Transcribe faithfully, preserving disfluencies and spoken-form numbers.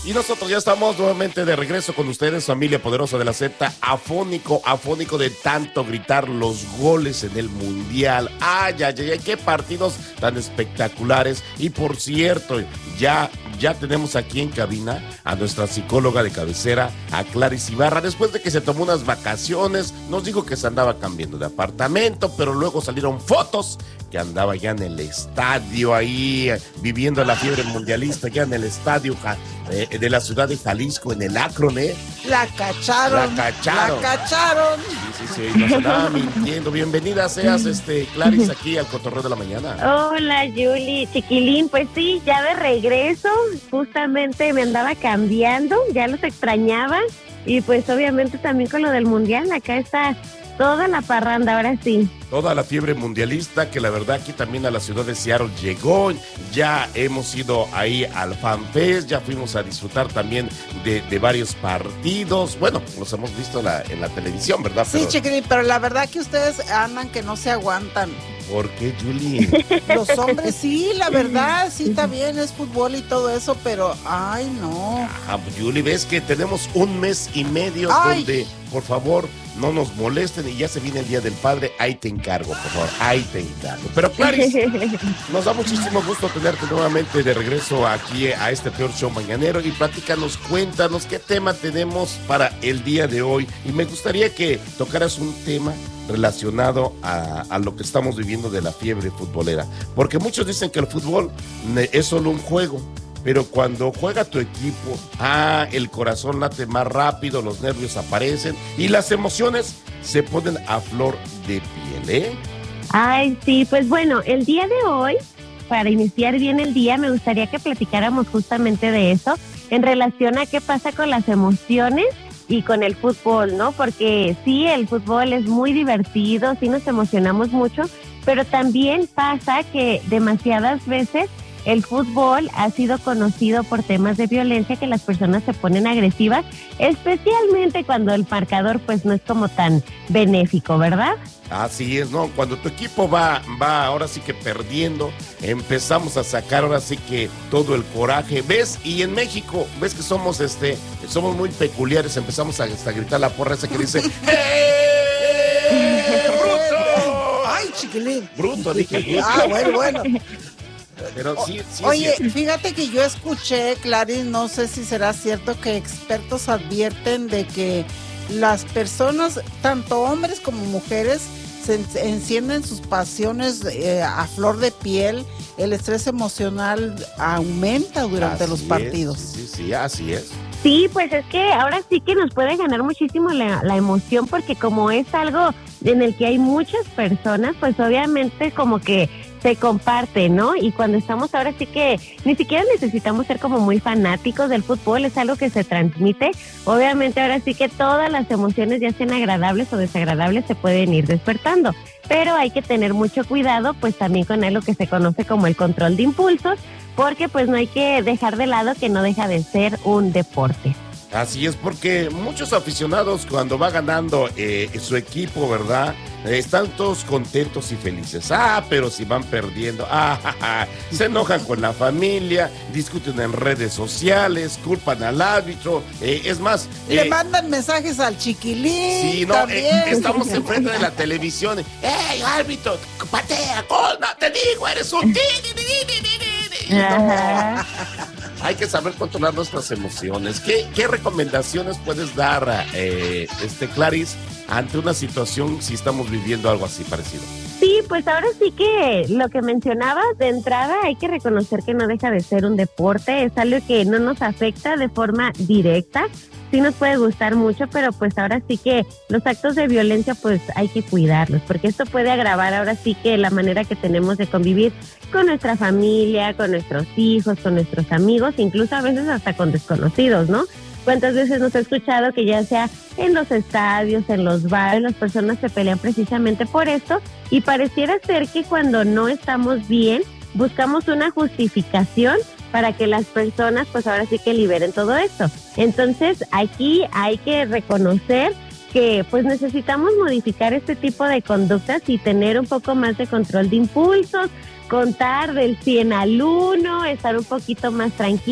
Y nosotros ya estamos nuevamente de regreso con ustedes, familia poderosa de la Z, afónico, afónico de tanto gritar los goles en el Mundial. Ay, ay, ay, ay, qué partidos tan espectaculares. Y por cierto, ya, ya tenemos aquí en cabina a nuestra psicóloga de cabecera, a Claris Ibarra. Después de que se tomó unas vacaciones, nos dijo que se andaba cambiando de apartamento, pero luego salieron fotos que andaba ya en el estadio ahí, viviendo la fiebre mundialista, ya en el estadio eh, de la ciudad de Jalisco, en el Akron, ¿eh? La cacharon. La cacharon. La cacharon. Sí, sí, sí, nos andaba mintiendo. Bienvenida seas, este, Claris, aquí al Cotorreo de la Mañana. Hola, Yuli, chiquilín, pues sí, ya de regreso, justamente me andaba cambiando, ya los extrañaba, y pues obviamente también con lo del Mundial, acá está toda la parranda, ahora sí. Toda la fiebre mundialista, que la verdad aquí también a la ciudad de Seattle llegó. Ya hemos ido ahí al Fan Fest, ya fuimos a disfrutar también de, de varios partidos. Bueno, los hemos visto en la, en la televisión, ¿verdad? Sí, pero... chiquilín, pero la verdad que ustedes andan que no se aguantan. ¿Por qué, Julie? Los hombres sí, la verdad, sí está bien, es fútbol y todo eso, pero ay no. Ah, Julie, ves que tenemos un mes y medio ay. donde, por favor, no nos molesten y ya se viene el Día del Padre, ahí te encargo, por favor, ahí te encargo. Pero Claris, nos da muchísimo gusto tenerte nuevamente de regreso aquí a este Peor Show Mañanero y platícanos, cuéntanos qué tema tenemos para el día de hoy. Y me gustaría que tocaras un tema relacionado a, a lo que estamos viviendo de la fiebre futbolera, porque muchos dicen que el fútbol es solo un juego, pero cuando juega tu equipo, ah, el corazón late más rápido, los nervios aparecen y las emociones se ponen a flor de piel, ¿eh? Ay, sí, pues bueno, el día de hoy, para iniciar bien el día, me gustaría que platicáramos justamente de eso, en relación a qué pasa con las emociones y con el fútbol, ¿no? Porque sí, el fútbol es muy divertido, sí nos emocionamos mucho, pero también pasa que demasiadas veces el fútbol ha sido conocido por temas de violencia, que las personas se ponen agresivas, especialmente cuando el marcador pues no es como tan benéfico, ¿verdad? Así es, ¿no? Cuando tu equipo va, va ahora sí que perdiendo, empezamos a sacar ahora sí que todo el coraje, ¿ves? Y en México, ¿ves que somos este, somos muy peculiares? Empezamos a, a gritar la porra esa que dice ¡eh, bruto! ¡Ay, chiquilín! Bruto, dije bruto. Ah, bueno, bueno. Pero sí, sí, Oye, sí. fíjate que yo escuché, Claris, no sé si será cierto, que expertos advierten de que las personas, tanto hombres como mujeres, se encienden sus pasiones eh, a flor de piel, el estrés emocional aumenta durante así los partidos. Es, sí, sí, así es. Sí, pues es que ahora sí que nos puede ganar muchísimo la, la emoción, porque como es algo en el que hay muchas personas, pues obviamente como que se comparte, ¿no? Y cuando estamos ahora sí que ni siquiera necesitamos ser como muy fanáticos del fútbol, es algo que se transmite. Obviamente ahora sí que todas las emociones, ya sean agradables o desagradables, se pueden ir despertando, pero hay que tener mucho cuidado pues también con algo que se conoce como el control de impulsos, porque pues no hay que dejar de lado que no deja de ser un deporte. Así es, porque muchos aficionados cuando va ganando eh, su equipo, ¿verdad? Eh, están todos contentos y felices. Ah, pero si van perdiendo, ah, ja, ja, se enojan con la familia, discuten en redes sociales, culpan al árbitro, eh, es más... Le eh, mandan mensajes al chiquilín. Sí, no, también. Eh, estamos enfrente de la televisión. ¡Ey, árbitro! ¡Patea, gol! ¡No, te digo, eres un... Ajá. Hay que saber controlar nuestras emociones. ¿Qué, qué recomendaciones puedes dar, eh, este Claris, ante una situación si estamos viviendo algo así parecido? Sí, pues ahora sí que lo que mencionabas de entrada, hay que reconocer que no deja de ser un deporte, es algo que no nos afecta de forma directa, sí nos puede gustar mucho, pero pues ahora sí que los actos de violencia pues hay que cuidarlos, porque esto puede agravar ahora sí que la manera que tenemos de convivir con nuestra familia, con nuestros hijos, con nuestros amigos, incluso a veces hasta con desconocidos, ¿no? ¿Cuántas veces nos ha escuchado que ya sea en los estadios, en los bares, las personas se pelean precisamente por esto? Y pareciera ser que cuando no estamos bien, buscamos una justificación para que las personas pues ahora sí que liberen todo esto. Entonces aquí hay que reconocer que pues necesitamos modificar este tipo de conductas y tener un poco más de control de impulsos, contar del cien al uno, estar un poquito más tranquilos.